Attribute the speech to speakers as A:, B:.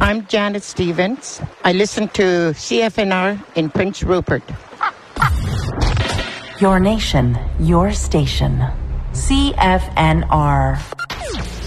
A: I'm Janet Stevens. I listen to CFNR in Prince Rupert.
B: Your nation, your station. CFNR.